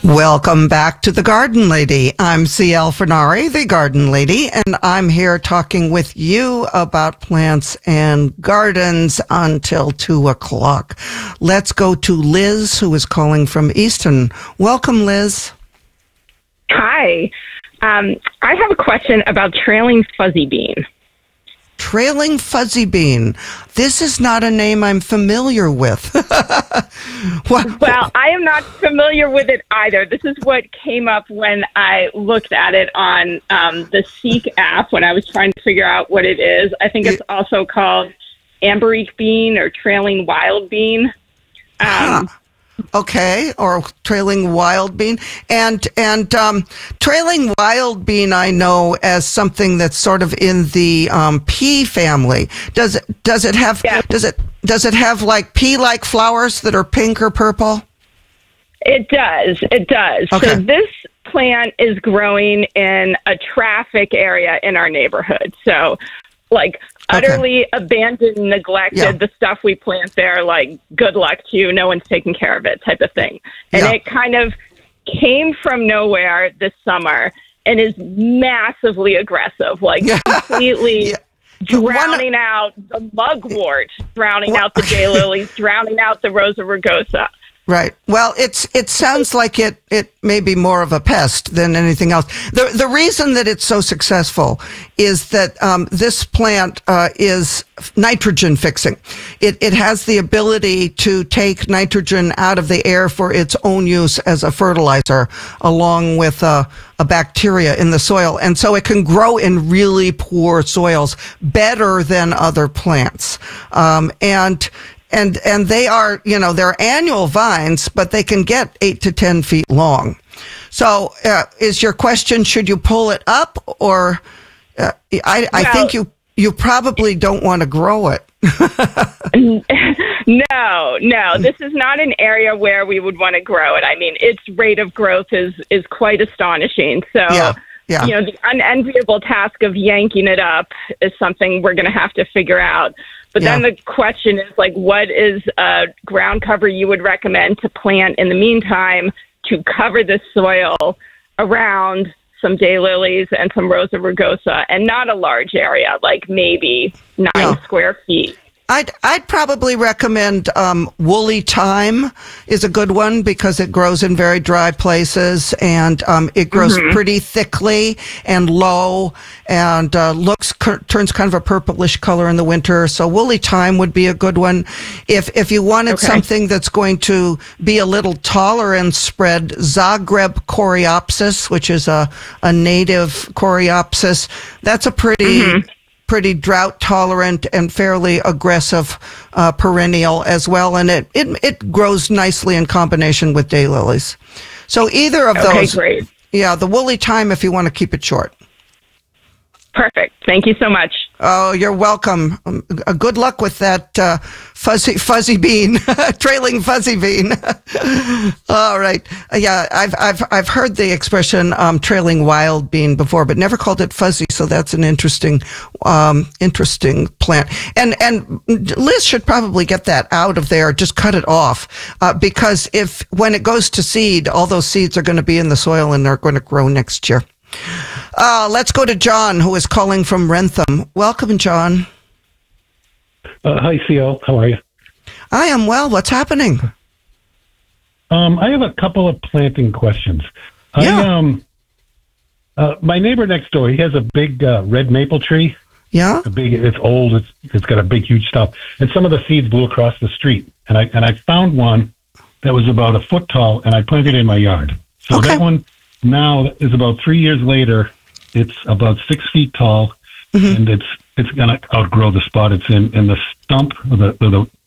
Welcome back to The Garden Lady. I'm C.L. Fernari, the Garden Lady, and I'm here talking with you about plants and gardens until 2 o'clock. Let's go to Liz, who is calling from Easton. Welcome, Liz. Hi. I have a question about trailing fuzzy bean. Trailing fuzzy bean. This is not a name I'm familiar with. Well, I am not familiar with it either. This is what came up when I looked at it on the Seek app when I was trying to figure out what it is. I think it's also called Amberique bean or trailing wild bean. Okay, or trailing wild bean. And trailing wild bean I know as something that's sort of in the pea family. Does it have does it have like pea-like flowers that are pink or purple? It does. Okay. So this plant is growing in a traffic area in our neighborhood. So utterly abandoned, neglected. Yeah. The stuff we plant there, good luck to you. No one's taking care of it type of thing. And It kind of came from nowhere this summer and is massively aggressive, completely drowning out the mugwort, drowning out the daylilies, drowning out the Rosa rugosa. Right. Well, it sounds like it may be more of a pest than anything else. The reason that it's so successful is that this plant is nitrogen fixing. It has the ability to take nitrogen out of the air for its own use as a fertilizer, along with a bacteria in the soil, and so it can grow in really poor soils better than other plants. And they are, they're annual vines, but they can get 8 to 10 feet long. So is your question, should you pull it up? Or I think you probably don't want to grow it. No. This is not an area where we would want to grow it. I mean, its rate of growth is quite astonishing. So, the unenviable task of yanking it up is something we're going to have to figure out. But then the question is, what is a ground cover you would recommend to plant in the meantime to cover the soil around some daylilies and some Rosa rugosa, and not a large area, maybe 9 square feet? I'd probably recommend woolly thyme is a good one because it grows in very dry places and it grows pretty thickly and low and turns kind of a purplish color in the winter. So woolly thyme would be a good one. If you wanted something that's going to be a little taller and spread, Zagreb coreopsis, which is a native coreopsis, that's a pretty drought tolerant and fairly aggressive perennial as well, and it grows nicely in combination with daylilies. So either of those, great. The woolly thyme if you want to keep it short. Perfect. Thank you so much. Oh, you're welcome. Good luck with that fuzzy bean, trailing fuzzy bean. All right. Yeah, I've heard the expression trailing wild bean before, but never called it fuzzy. So that's an interesting plant. And Liz should probably get that out of there. Just cut it off because when it goes to seed, all those seeds are going to be in the soil and they're going to grow next year. Let's go to John, who is calling from Rentham. Welcome, John. Hi, CL. How are you? I am well. What's happening? I have a couple of planting questions. My neighbor next door, he has a big red maple tree. Yeah. It's old. It's got a big, huge stump, and some of the seeds blew across the street. And I found one that was about a foot tall, and I planted it in my yard. So that one now is about 3 years later. It's about 6 feet tall, and it's going to outgrow the spot it's in. And the stump, the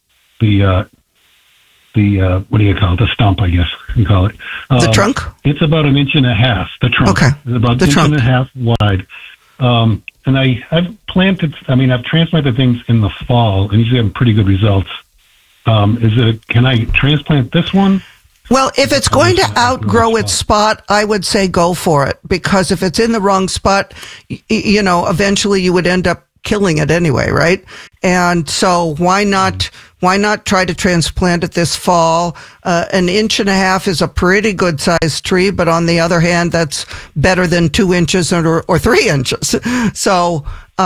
what do you call it? The stump, I guess you call it. The trunk? It's about 1.5 inches. The trunk. Okay. It's about 1.5 inches wide. And I've transplanted things in the fall, and usually have pretty good results. Can I transplant this one? Well, if it's going to outgrow its spot, I would say go for it, because if it's in the wrong spot, eventually you would end up killing it anyway, right? And so why not try to transplant it this fall? 1.5 inches is a pretty good sized tree, but on the other hand, that's better than 2 inches or 3 inches. So,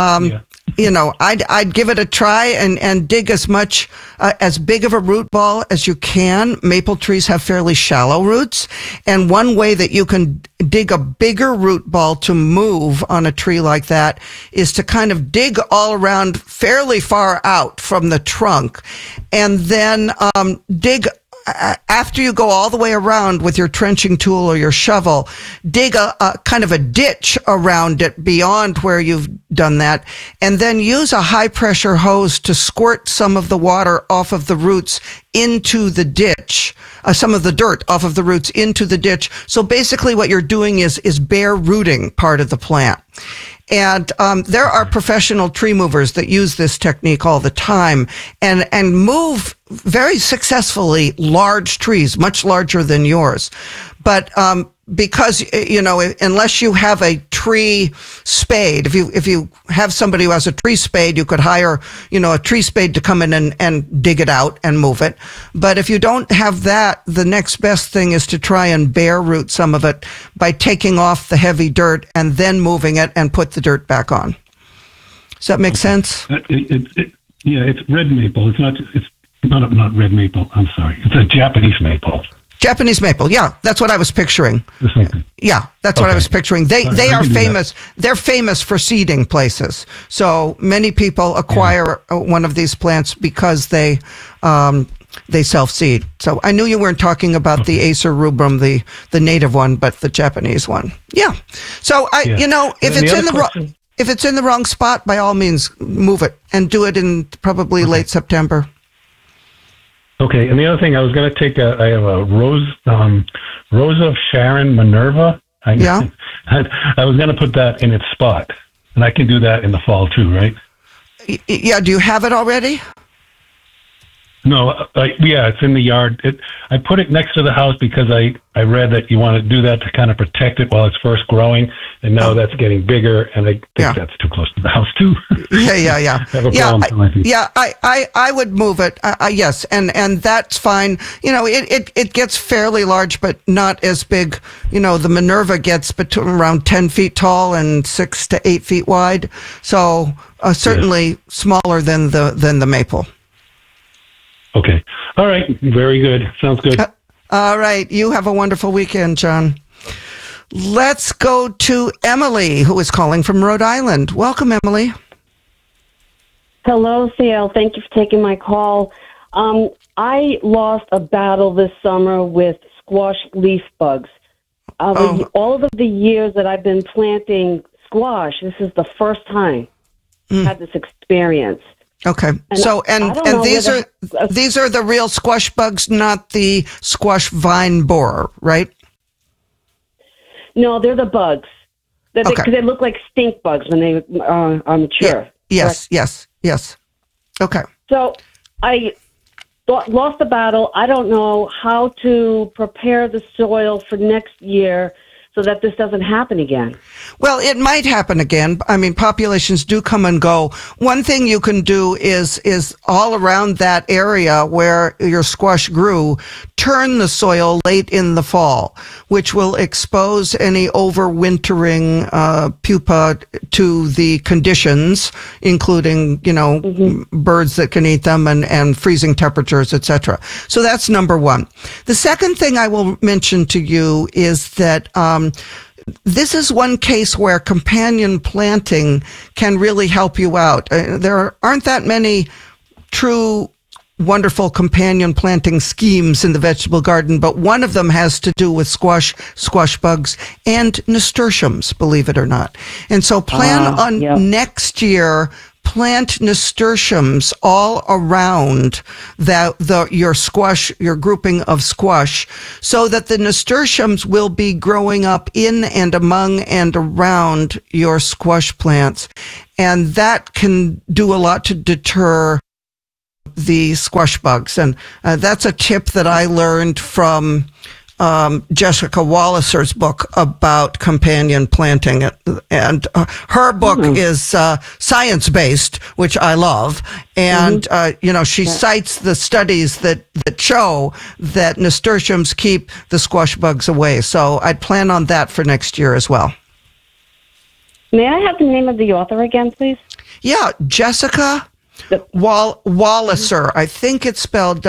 I'd give it a try and dig as much, as big of a root ball as you can. Maple trees have fairly shallow roots. And one way that you can dig a bigger root ball to move on a tree like that is to kind of dig all around fairly far out from the trunk, and then dig after you go all the way around with your trenching tool or your shovel, dig a kind of a ditch around it beyond where you've done that, and then use a high pressure hose to squirt some of the water off of the roots into the ditch, some of the dirt off of the roots into the ditch. So basically what you're doing is bare rooting part of the plant. And there are professional tree movers that use this technique all the time and move very successfully large trees, much larger than yours. But because, unless you have a tree spade, if you have somebody who has a tree spade, you could hire, a tree spade to come in and dig it out and move it. But if you don't have that, the next best thing is to try and bare root some of it by taking off the heavy dirt and then moving it and put the dirt back on. Does that make sense? It's red maple. It's not red maple. I'm sorry. It's a Japanese maple. Japanese maple, yeah, that's what I was picturing. Yeah, that's what I was picturing. They are famous. They're famous for seeding places. So many people acquire one of these plants because they self-seed. So I knew you weren't talking about the Acer rubrum, the native one, but the Japanese one. Yeah. So if it's in the wrong spot, by all means, move it and do it in probably late September. Okay, and the other thing, I was going to take I have a Rose of Sharon Minerva. I was going to put that in its spot, and I can do that in the fall too, right? Yeah, do you have it already? No, it's in the yard. I put it next to the house because I read that you want to do that to kind of protect it while it's first growing, and now that's getting bigger, and I think that's too close to the house too. Yeah. I would move it. Yes, and that's fine. It gets fairly large, but not as big. The Minerva gets between around 10 feet tall and 6 to 8 feet wide, so certainly smaller than the maple. Okay. All right. Very good. Sounds good. All right. You have a wonderful weekend, John. Let's go to Emily, who is calling from Rhode Island. Welcome, Emily. Hello, CL. Thank you for taking my call. I lost a battle this summer with squash leaf bugs. All of the years that I've been planting squash, this is the first time I've had this experience. Okay. And these are the real squash bugs, not the squash vine borer, right? No, they're the bugs. Because they look like stink bugs when they are mature. Yes. Okay. So I lost the battle. I don't know how to prepare the soil for next year so that this doesn't happen again. Well, it might happen again. I mean, populations do come and go. One thing you can do is all around that area where your squash grew, turn the soil late in the fall, which will expose any overwintering pupa to the conditions, including, birds that can eat them and freezing temperatures, etc. So that's number one. The second thing I will mention to you is that this is one case where companion planting can really help you out. There aren't that many true wonderful companion planting schemes in the vegetable garden, but one of them has to do with squash bugs, and nasturtiums, believe it or not. And so plan on next year, plant nasturtiums all around your grouping of squash, so that the nasturtiums will be growing up in and among and around your squash plants. And that can do a lot to deter the squash bugs. And that's a tip that I learned from Jessica Walliser's book about companion planting. And her book is science-based, which I love. And, she cites the studies that show that nasturtiums keep the squash bugs away. So I'd plan on that for next year as well. May I have the name of the author again, please? Yeah, Jessica Walliser. I think it's spelled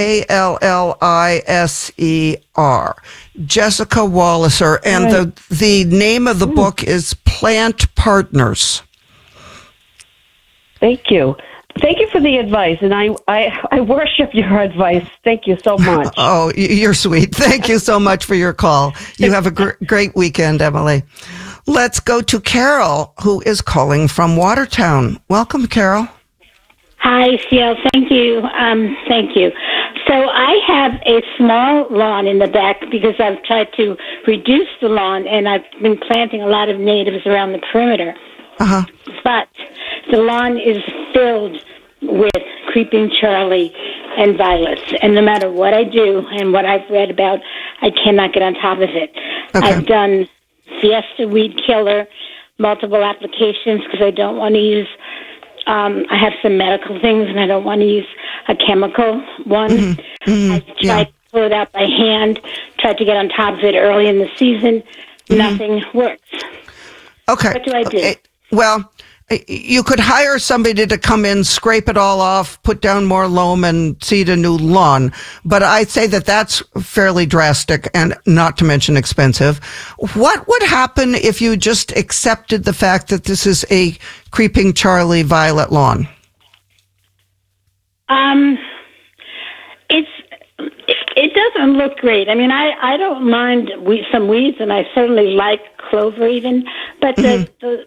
Walliser. Jessica Walliser. And the name of the book is Plant Partners. Thank you. Thank you for the advice, and I worship your advice. Thank you so much. Oh, you're sweet. Thank you so much for your call. You have a great weekend, Emily. Let's go to Carol, who is calling from Watertown. Welcome, Carol. Hi, Ciel. Thank you. Thank you. So I have a small lawn in the back because I've tried to reduce the lawn, and I've been planting a lot of natives around the perimeter. Uh-huh. But the lawn is filled with creeping Charlie and violets. And no matter what I do and what I've read about, I cannot get on top of it. Okay. I've done Fiesta weed killer, multiple applications because I don't want to use, I have some medical things and I don't want to use a chemical one. I tried to pull it out by hand, tried to get on top of it early in the season. Nothing works. Okay. What do I do? Well, you could hire somebody to come in, scrape it all off, put down more loam, and seed a new lawn. But I'd say that that's fairly drastic and not to mention expensive. What would happen if you just accepted the fact that this is a creeping Charlie violet lawn? It doesn't look great. I mean, I don't mind some weeds, and I certainly like clover even, but the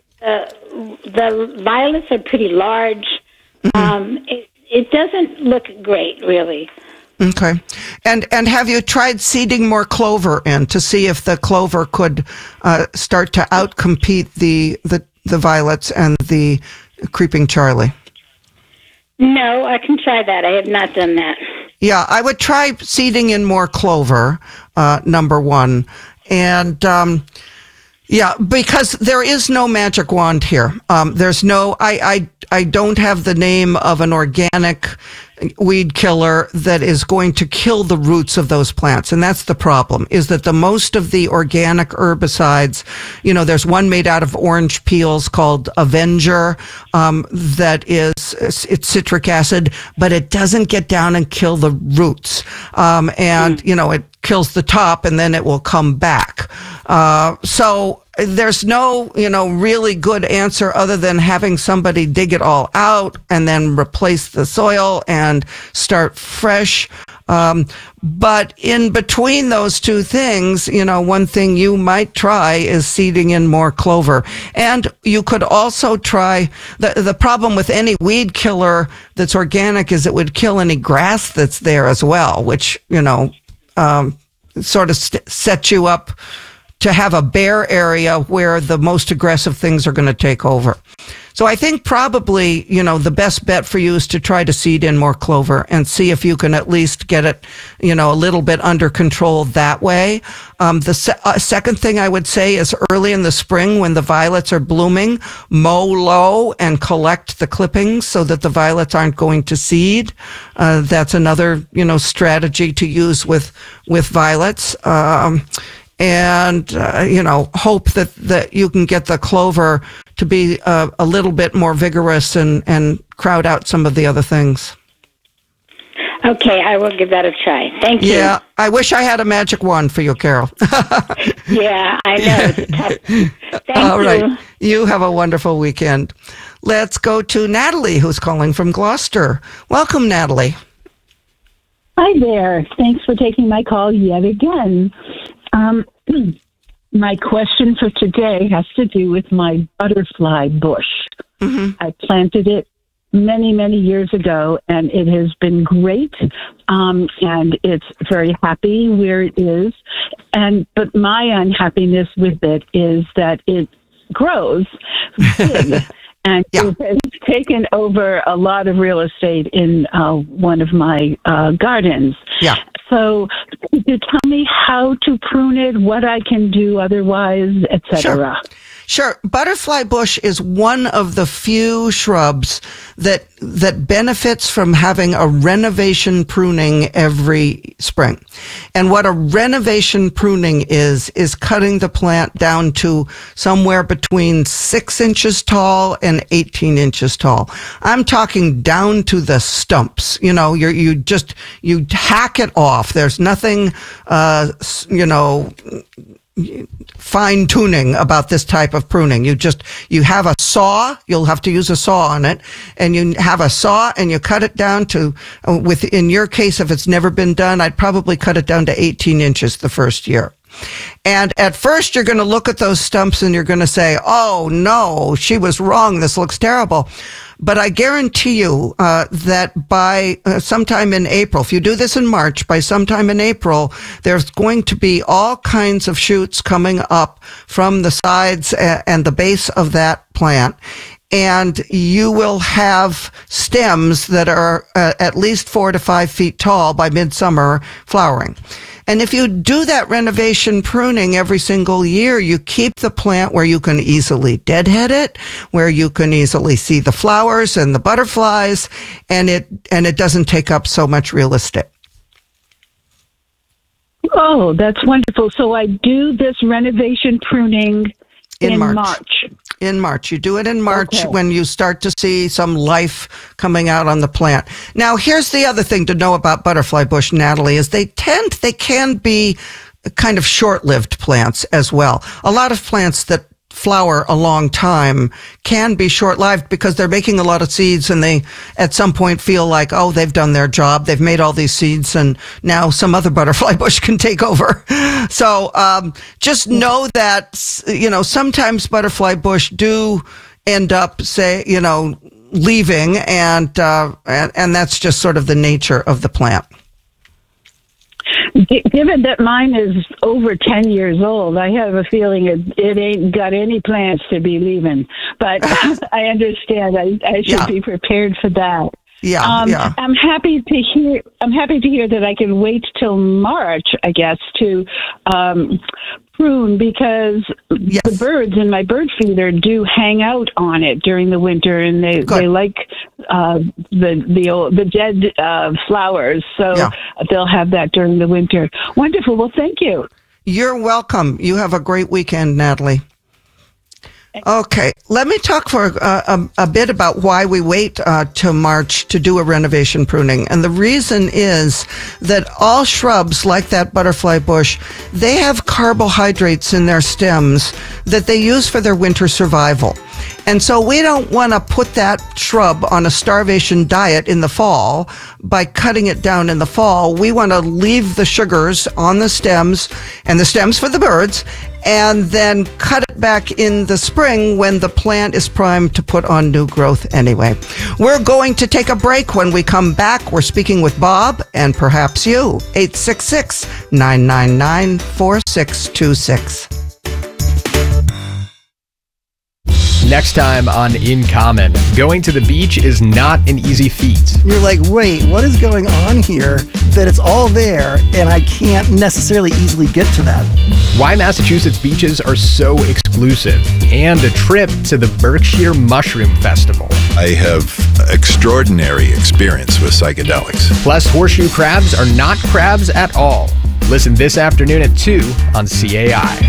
violets are pretty large. It doesn't look great, really. Okay. And have you tried seeding more clover in to see if the clover could start to outcompete the violets and the creeping Charlie? No, I can try that. I have not done that. Yeah, I would try seeding in more clover, number one. And yeah, because there is no magic wand here. There's no, I don't have the name of an organic weed killer that is going to kill the roots of those plants. And that's the problem, is that the most of the organic herbicides, there's one made out of orange peels called Avenger, that it's citric acid, but it doesn't get down and kill the roots. It kills the top and then it will come back. So there's no, really good answer other than having somebody dig it all out and then replace the soil and start fresh. But in between those two things, one thing you might try is seeding in more clover. And you could also try, the problem with any weed killer that's organic is it would kill any grass that's there as well, which, sort of set you up to have a bare area where the most aggressive things are going to take over. So I think probably, the best bet for you is to try to seed in more clover and see if you can at least get it, a little bit under control that way. The second thing I would say is early in the spring when the violets are blooming, mow low and collect the clippings so that the violets aren't going to seed. That's another, strategy to use with violets. And hope that you can get the clover to be a little bit more vigorous and crowd out some of the other things. Okay, I will give that a try. Thank you. Yeah, I wish I had a magic wand for you, Carol. Yeah, I know. It's tough. Thank All you. right. You have a wonderful weekend. Let's go to Natalie, who's calling from Gloucester. Welcome, Natalie. Hi there. Thanks for taking my call yet again. My question for today has to do with my butterfly bush. I planted it many, many years ago, and it has been great, and it's very happy where it is. But my unhappiness with it is that it grows big, And it has taken over a lot of real estate in one of my gardens. Yeah. So could you tell me how to prune it, what I can do otherwise, etc.? Sure. Butterfly bush is one of the few shrubs that benefits from having a renovation pruning every spring. And what a renovation pruning is cutting the plant down to somewhere between 6 inches tall and 18 inches tall. I'm talking down to the stumps. You know, you hack it off. There's nothing, fine tuning about this type of pruning. You have a saw, you'll have to use a saw on it, and you have a saw and you cut it down to, in your case, if it's never been done, I'd probably cut it down to 18 inches the first year. And at first you're going to look at those stumps and you're going to say, oh no, she was wrong. This looks terrible. But I guarantee you that by sometime in April, if you do this in March, by sometime in April, there's going to be all kinds of shoots coming up from the sides and the base of that plant. And you will have stems that are at least 4 to 5 feet tall by midsummer flowering. And if you do that renovation pruning every single year, you keep the plant where you can easily deadhead it, where you can easily see the flowers and the butterflies, and it doesn't take up so much real estate. Oh, that's wonderful. So I do this renovation pruning in March. In March. You do it in March when you start to see some life coming out on the plant. Now, here's the other thing to know about butterfly bush, Natalie, is they can be kind of short-lived plants as well. A lot of plants that flower a long time can be short-lived because they're making a lot of seeds and they at some point feel like, oh, they've done their job. They've made all these seeds and now some other butterfly bush can take over. So just know that, sometimes butterfly bush do end up, leaving and that's just sort of the nature of the plant. Given that mine is over 10 years old, I have a feeling it ain't got any plans to be leaving. But I understand. I should be prepared for that. Yeah. I'm happy to hear that I can wait till March, I guess, to prune because the birds in my bird feeder do hang out on it during the winter, and they like the dead flowers, so they'll have that during the winter. Wonderful. Well, thank you. You're welcome. You have a great weekend, Natalie. Okay, let me talk for a bit about why we wait till March to do a renovation pruning. And the reason is that all shrubs like that butterfly bush, they have carbohydrates in their stems that they use for their winter survival. And so we don't want to put that shrub on a starvation diet in the fall by cutting it down in the fall. We want to leave the sugars on the stems and the stems for the birds and then cut it back in the spring when the plant is primed to put on new growth anyway. We're going to take a break. When we come back, we're speaking with Bob and perhaps you. 866-999-4626. Next time on In Common, going to the beach is not an easy feat. You're like, wait, what is going on here? That it's all there and I can't necessarily easily get to that. Why Massachusetts beaches are so exclusive, and a trip to the Berkshire Mushroom Festival. I have extraordinary experience with psychedelics. Plus, horseshoe crabs are not crabs at all. Listen this afternoon at 2 on CAI.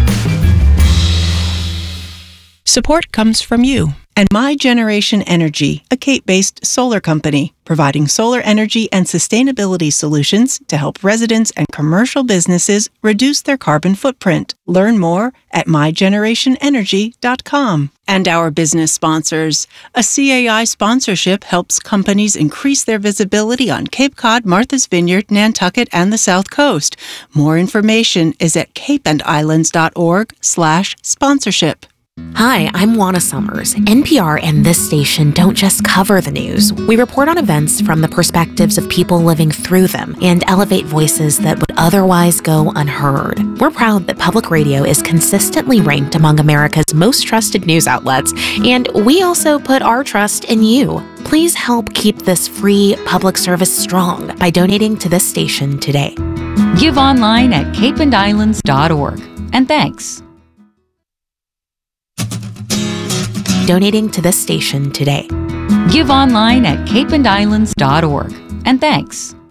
Support comes from you and My Generation Energy, a Cape-based solar company, providing solar energy and sustainability solutions to help residents and commercial businesses reduce their carbon footprint. Learn more at mygenerationenergy.com. And our business sponsors. A CAI sponsorship helps companies increase their visibility on Cape Cod, Martha's Vineyard, Nantucket, and the South Coast. More information is at capeandislands.org/sponsorship. Hi, I'm Juana Summers. NPR and this station don't just cover the news. We report on events from the perspectives of people living through them and elevate voices that would otherwise go unheard. We're proud that public radio is consistently ranked among America's most trusted news outlets, and we also put our trust in you. Please help keep this free public service strong by donating to this station today. Give online at capeandislands.org. And thanks. Donating to this station today. Give online at capeandislands.org. And thanks.